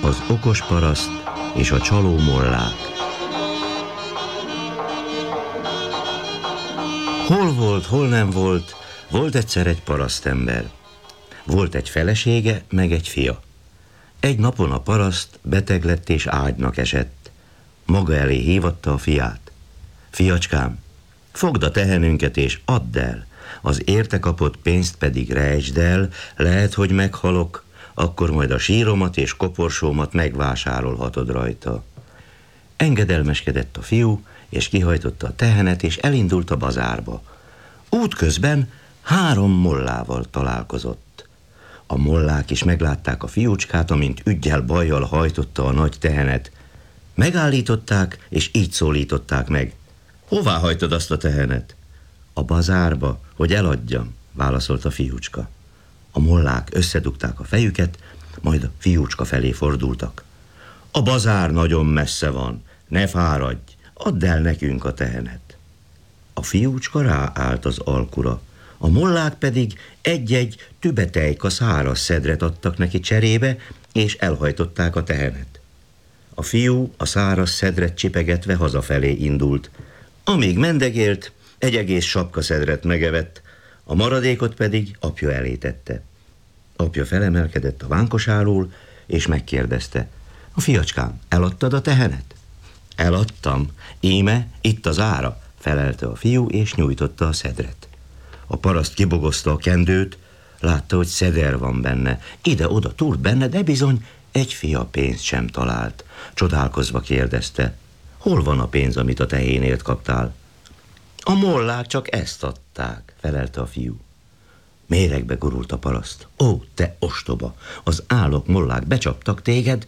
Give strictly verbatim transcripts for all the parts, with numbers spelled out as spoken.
Az okos paraszt és a csaló mollák. Hol volt, hol nem volt, volt egyszer egy parasztember. Volt egy felesége, meg egy fia. Egy napon a paraszt beteg lett és ágynak esett. Maga elé hívatta a fiát. Fiacskám, fogd a tehenünket és add el, az érte kapott pénzt pedig rejtsd el, lehet, hogy meghalok, akkor majd a síromat és koporsómat megvásárolhatod rajta. Engedelmeskedett a fiú, és kihajtotta a tehenet, és elindult a bazárba. Útközben három mollával találkozott. A mollák is meglátták a fiúcskát, amint üggyel bajjal hajtotta a nagy tehenet. Megállították, és így szólították meg. Hová hajtod azt a tehenet? A bazárba, hogy eladjam, válaszolt a fiúcska. A mollák összedugták a fejüket, majd a fiúcska felé fordultak. A bazár nagyon messze van, ne fáradj, add el nekünk a tehenet. A fiúcska ráállt az alkura, a mollák pedig egy-egy tübetejka száraz szedret adtak neki cserébe, és elhajtották a tehenet. A fiú a száraz szedret csipegetve hazafelé indult. Amíg mendegélt, egy egész sapka szedret megevett, a maradékot pedig apja elé tette. Apja felemelkedett a vánkos alól, és megkérdezte. A fiacskám, eladtad a tehenet? Eladtam, íme itt az ára, felelte a fiú, és nyújtotta a szedret. A paraszt kibogozta a kendőt, látta, hogy szeder van benne. Ide-oda túrt benne, de bizony egy fia pénzt sem talált. Csodálkozva kérdezte, hol van a pénz, amit a tehénért kaptál? A mollák csak ezt adták, felelte a fiú. Méregbe gurult a paraszt. Ó, te ostoba, az álok mollák becsaptak téged.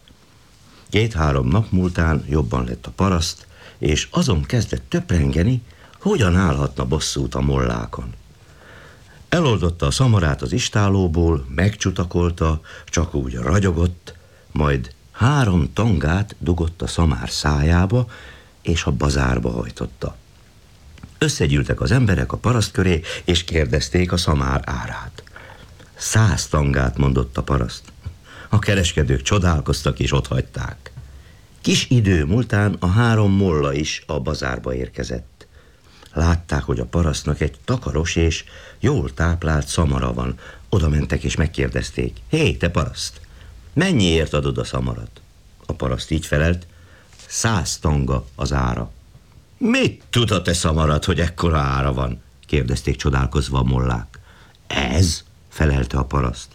Két-három nap múltán jobban lett a paraszt, és azon kezdett töprengeni, hogyan állhatna bosszút a mollákon. Eloldotta a szamarát az istállóból, megcsutakolta, csak úgy ragyogott, majd három tangát dugott a szamár szájába, és a bazárba hajtotta. Összegyűltek az emberek a paraszt köré, és kérdezték a szamár árát. Száz tangát, mondott a paraszt. A kereskedők csodálkoztak, és otthagyták. Kis idő múltán a három molla is a bazárba érkezett. Látták, hogy a parasztnak egy takaros és jól táplált szamara van. Oda mentek és megkérdezték. Hé, te paraszt, mennyiért adod a szamarat? A paraszt így felelt, száz tanga az ára. Mit tud a te szamarat, hogy ekkora ára van? Kérdezték csodálkozva a mollák. Ez, felelte a paraszt.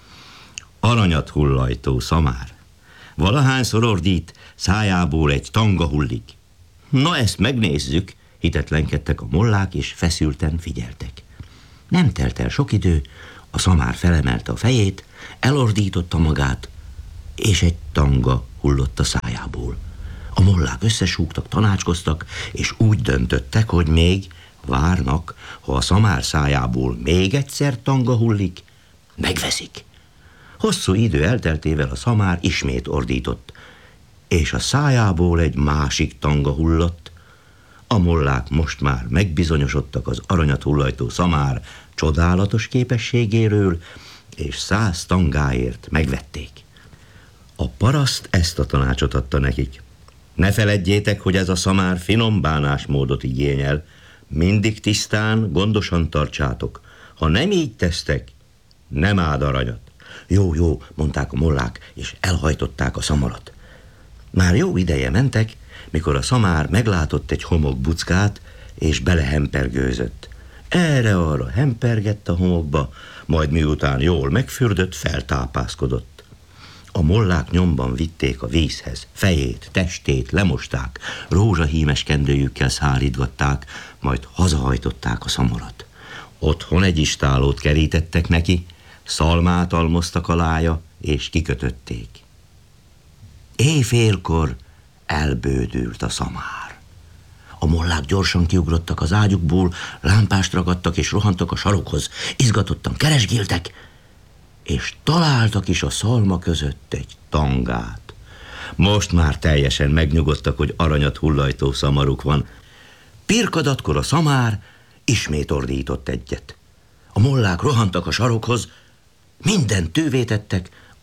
Aranyat hullajtó szamár. Valahányszor ordít, szájából egy tanga hullik. Na, ezt megnézzük, hitetlenkedtek a mollák, és feszülten figyeltek. Nem telt el sok idő, a szamár felemelte a fejét, elordította magát, és egy tanga hullott a szájából. A mollák összesúgtak, tanácskoztak, és úgy döntöttek, hogy még várnak, ha a szamár szájából még egyszer tanga hullik, megveszik. Hosszú idő elteltével a szamár ismét ordított, és a szájából egy másik tanga hullott. A mollák most már megbizonyosodtak az aranyat hullajtó szamár csodálatos képességéről, és száz tangáért megvették. A paraszt ezt a tanácsot adta nekik. Ne feledjétek, hogy ez a szamár finom bánásmódot igényel. Mindig tisztán, gondosan tartsátok. Ha nem így tesztek, nem áld aranyat. Jó, jó, mondták a mollák, és elhajtották a szamarat. Már jó ideje mentek, mikor a szamár meglátott egy homokbuckát, és belehempergőzött. Erre-arra hempergett a homokba, majd miután jól megfürdött, feltápászkodott. A mollák nyomban vitték a vízhez, fejét, testét lemosták, rózsahímes kendőjükkel szárítgatták, majd hazahajtották a szamarat. Otthon egy istállót kerítettek neki, szalmát almoztak alája, és kikötötték. Éjfélkor elbődült a szamár. A mollák gyorsan kiugrottak az ágyukból, lámpást ragadtak és rohantak a sarokhoz, izgatottan keresgéltek, és találtak is a szalma között egy tangát. Most már teljesen megnyugodtak, hogy aranyat hullajtó szamaruk van. Pirkadatkor a szamár ismét ordított egyet. A mollák rohantak a sarokhoz, mindent tővé tettek,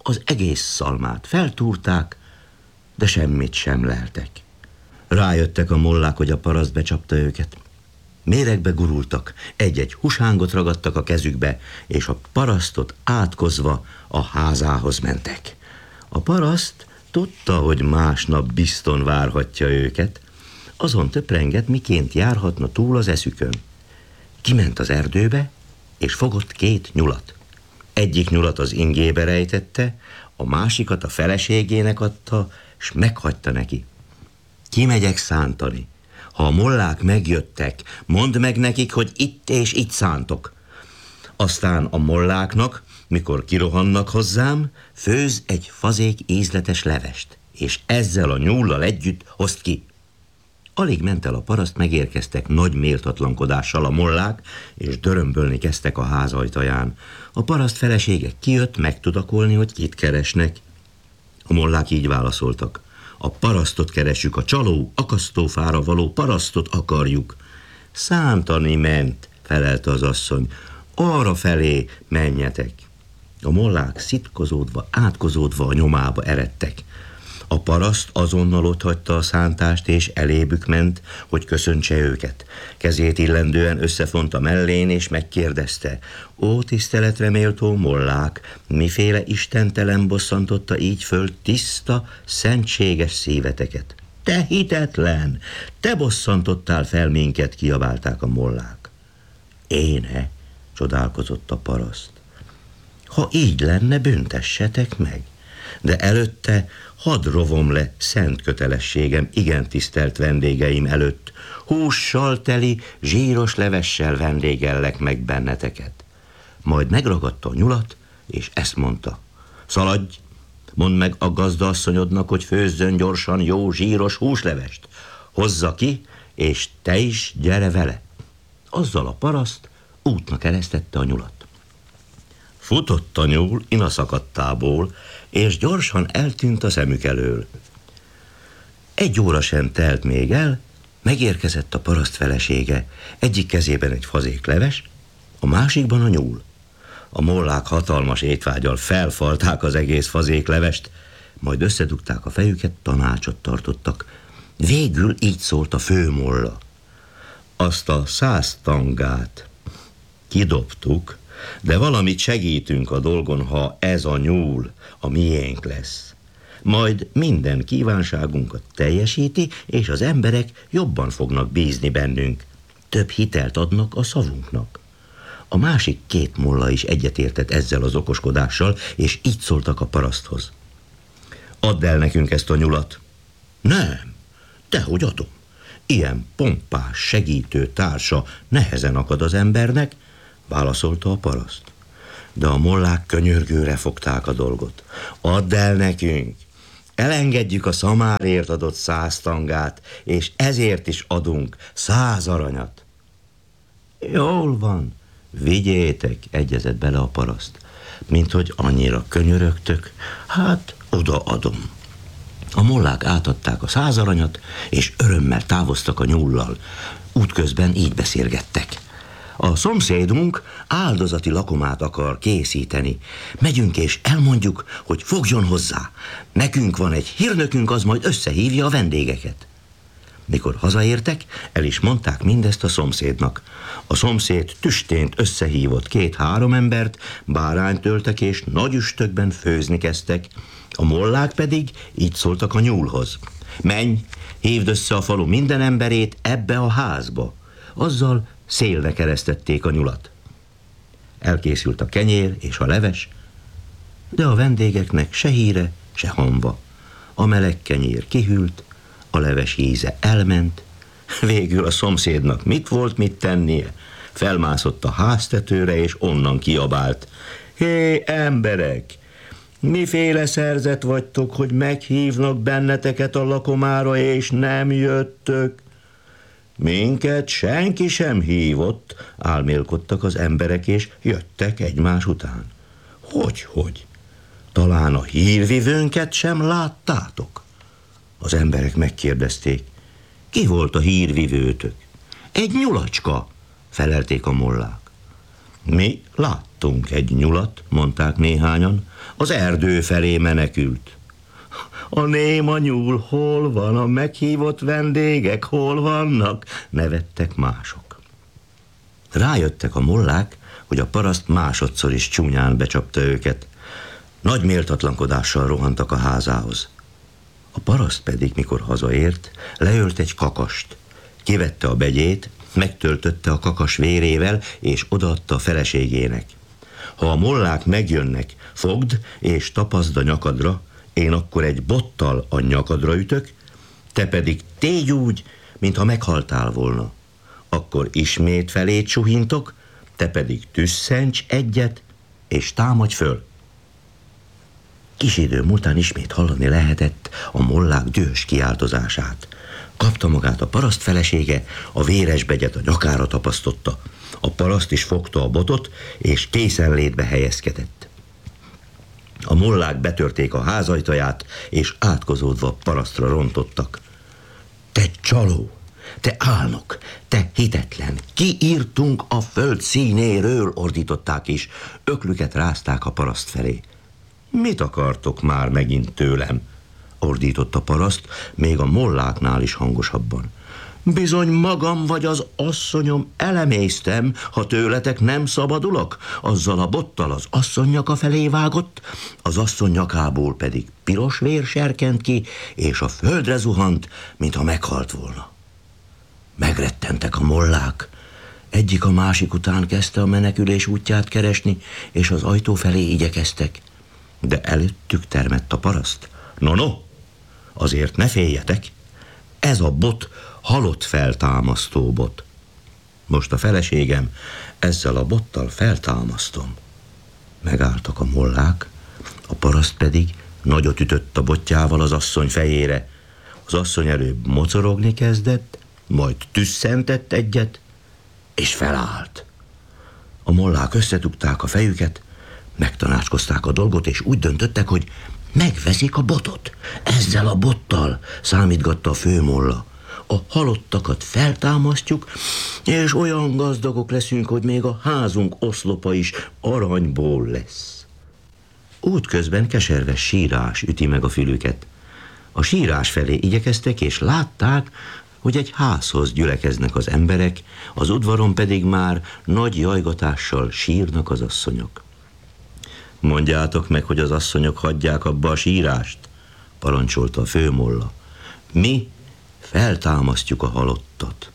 Az egész szalmát feltúrták, de semmit sem leltek. Rájöttek a mollák, hogy a paraszt becsapta őket. Méregbe gurultak, egy-egy husángot ragadtak a kezükbe, és a parasztot átkozva a házához mentek. A paraszt tudta, hogy másnap bizton várhatja őket, azon töprengett, miként járhatna túl az eszükön. Kiment az erdőbe, és fogott két nyulat. Egyik nyulat az ingébe rejtette, a másikat a feleségének adta, s meghagyta neki. Kimegyek szántani. Ha a mollák megjöttek, mondd meg nekik, hogy itt és itt szántok. Aztán a molláknak, mikor kirohannak hozzám, főz egy fazék ízletes levest, és ezzel a nyúllal együtt hozd ki. Alig ment el a paraszt, megérkeztek nagy méltatlankodással a mollák, és dörömbölni kezdtek a ház ajtaján. A paraszt felesége kijött megtudakolni, hogy kit keresnek. A mollák így válaszoltak. A parasztot keresjük, a csaló, akasztófára való parasztot akarjuk. Szántani ment, felelte az asszony. Arra felé menjetek. A mollák szitkozódva, átkozódva a nyomába eredtek. A paraszt azonnal otthagyta a szántást, és elébük ment, hogy köszöntse őket. Kezét illendően összefonta mellén, és megkérdezte: Ó, tiszteletre méltó mollák, miféle istentelen bosszantotta így föl tiszta, szentséges szíveteket? Te hitetlen! Te bosszantottál fel minket, kiabálták a mollák. Én-e? Csodálkozott a paraszt. Ha így lenne, büntessetek meg. De előtte hadd rovom le szent kötelességem igen tisztelt vendégeim előtt. Hússal teli, zsíros levessel vendégellek meg benneteket. Majd megragadta a nyulat, és ezt mondta: Szaladj, mondd meg a gazdaasszonyodnak, hogy főzzön gyorsan jó zsíros húslevest. Hozza ki, és te is gyere vele. Azzal a paraszt útnak eresztette a nyulat. Futott a nyúl inaszakadtából, és gyorsan eltűnt a szemük elől. Egy óra sem telt még el, megérkezett a paraszt felesége, egyik kezében egy fazék leves, a másikban a nyúl. A mollák hatalmas étvággyal felfalták az egész fazék levest, majd összedugták a fejüket, tanácsot tartottak. Végül így szólt a főmolla: Azt a száz tangát kidobtuk, de valamit segítünk a dolgon, ha ez a nyúl a miénk lesz. Majd minden kívánságunkat teljesíti, és az emberek jobban fognak bízni bennünk. Több hitelt adnak a szavunknak. A másik két molla is egyetértett ezzel az okoskodással, és így szóltak a paraszthoz: Add el nekünk ezt a nyulat. Nem, dehogy adom. Ilyen pompás segítő társa nehezen akad az embernek, válaszolta a paraszt. De a mollák könyörgőre fogták a dolgot. Add el nekünk, elengedjük a szamárért adott száz tangát, és ezért is adunk száz aranyat. Jól van, vigyétek, egyezett bele a paraszt. Mint hogy annyira könyörögtök, hát odaadom. A mollák átadták a száz aranyat, és örömmel távoztak a nyúllal. Útközben így beszélgettek: A szomszédunk áldozati lakomát akar készíteni. Megyünk és elmondjuk, hogy fogjon hozzá. Nekünk van egy hírnökünk, az majd összehívja a vendégeket. Mikor hazaértek, el is mondták mindezt a szomszédnak. A szomszéd tüstént összehívott két-három embert, bárányt öltek és nagy üstökben főzni kezdtek. A mollák pedig így szóltak a nyúlhoz: Menj, hívd össze a falu minden emberét ebbe a házba. Azzal szélre keresztették a nyulat. Elkészült a kenyér és a leves, de a vendégeknek se híre, se hamba. A meleg kenyér kihűlt, a leves íze elment, végül a szomszédnak mit volt mit tennie? Felmászott a háztetőre, és onnan kiabált: Hé, emberek! Miféle szerzet vagytok, hogy meghívnak benneteket a lakomára, és nem jöttök? Minket senki sem hívott, álmélkodtak az emberek, és jöttek egymás után. Hogy, hogy? Talán a hírvivőnket sem láttátok? Az emberek megkérdezték: Ki volt a hírvivőtök? Egy nyulacska, felelték a mollák. Mi láttuk. Láttunk egy nyulat, mondták néhányan, az erdő felé menekült. A néma nyúl hol van, a meghívott vendégek hol vannak? Nevettek mások. Rájöttek a mollák, hogy a paraszt másodszor is csúnyán becsapta őket. Nagy méltatlankodással rohantak a házához. A paraszt pedig, mikor hazaért, leölt egy kakast. Kivette a begyét, megtöltötte a kakas vérével, és odaadta a feleségének. Ha a mollák megjönnek, fogd és tapaszd a nyakadra, én akkor egy bottal a nyakadra ütök, te pedig tégy úgy, mintha meghaltál volna. Akkor ismét felét suhintok, te pedig tüsszents egyet, és támadj föl. Kis idő múltán ismét hallani lehetett a mollák dühös kiáltozását. Kapta magát a paraszt felesége, a véres begyet a nyakára tapasztotta. A paraszt is fogta a botot, és készenlétbe helyezkedett. A mollák betörték a ház ajtaját, és átkozódva a parasztra rontottak. Te csaló, te álnok, te hitetlen, kiírtunk a föld színéről, ordították is, öklüket rázták a paraszt felé. Mit akartok már megint tőlem? Ordított a paraszt, még a molláknál is hangosabban. Bizony magam vagy az asszonyom elemésztem, ha tőletek nem szabadulok. Azzal a bottal az asszony nyaka felé vágott, az asszony nyakából pedig piros vér serkent ki, és a földre zuhant, mintha meghalt volna. Megrettentek a mollák. Egyik a másik után kezdte a menekülés útját keresni, és az ajtó felé igyekeztek. De előttük termett a paraszt. No, no, azért ne féljetek, ez a bot halott feltámasztó bot. Most a feleségem ezzel a bottal feltámasztom. Megálltak a mollák, a paraszt pedig nagyot ütött a botjával az asszony fejére. Az asszony előbb mocorogni kezdett, majd tüsszentett egyet, és felállt. A mollák összetugták a fejüket, megtanácskozták a dolgot, és úgy döntöttek, hogy megveszik a botot. Ezzel a bottal, számítgatta a főmolla, a halottakat feltámasztjuk, és olyan gazdagok leszünk, hogy még a házunk oszlopa is aranyból lesz. Útközben keserves sírás üti meg a fülüket. A sírás felé igyekeztek, és látták, hogy egy házhoz gyülekeznek az emberek, az udvaron pedig már nagy jajgatással sírnak az asszonyok. Mondjátok meg, hogy az asszonyok hagyják abba a sírást, parancsolta a főmolla. Mi feltámasztjuk a halottat.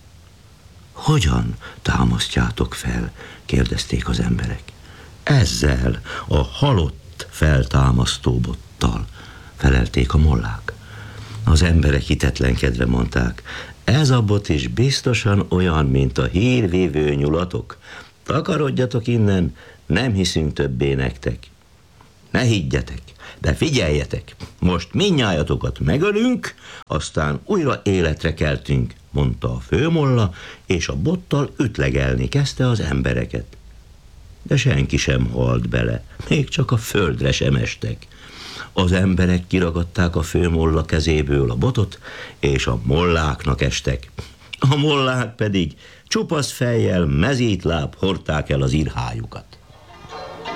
Hogyan támasztjátok fel? Kérdezték az emberek. Ezzel a halott feltámasztó bottal, felelték a mollák. Az emberek hitetlenkedve mondták, ez a bot is biztosan olyan, mint a hírvívő nyulatok. Takarodjatok innen, nem hiszünk többé nektek. Ne higgyetek, de figyeljetek, most mindnyájatokat megölünk, aztán újra életre keltünk, mondta a főmolla, és a bottal ütlegelni kezdte az embereket. De senki sem halt bele, még csak a földre sem estek. Az emberek kiragadták a főmolla kezéből a botot, és a molláknak estek. A mollák pedig csupasz fejjel, mezítláb hordták el az irhájukat.